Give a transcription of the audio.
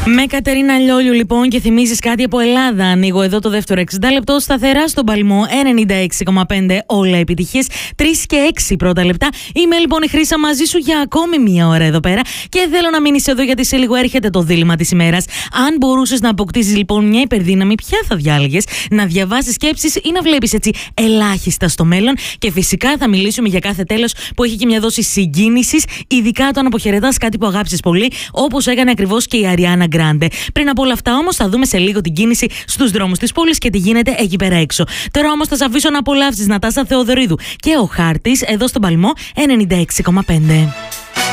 Με Κατερίνα Λιόλιου λοιπόν, και θυμίζεις κάτι από Ελλάδα. Ανοίγω εδώ το δεύτερο 60 λεπτό σταθερά στον Παλμό 96,5 όλα επιτυχίες. 3 και 6 πρώτα λεπτά. Είμαι λοιπόν η Χρύσα μαζί σου για ακόμη μία ώρα εδώ πέρα και θέλω να μείνεις εδώ γιατί σε λίγο έρχεται το δίλημμα της ημέρας. Αν μπορούσες να αποκτήσεις λοιπόν μια υπερδύναμη, ποια θα διάλεγες? Να διαβάσεις σκέψεις ή να βλέπεις έτσι ελάχιστα στο μέλλον? Και φυσικά θα μιλήσουμε για κάθε τέλος που έχει και μια δόση συγκίνησης, ειδικά όταν αποχαιρετάς κάτι που αγάπησες πολύ, όπως έκανε ακριβώς και η Αριάννα Γκράντε. Πριν από όλα αυτά όμως θα δούμε σε λίγο την κίνηση στους δρόμους της πόλης και τι γίνεται εκεί πέρα έξω. Τώρα όμως θα σε αφήσω να απολαύσεις Νατάσα Θεοδωρίδου και ο Χάρτης εδώ στον Παλμό 96,5.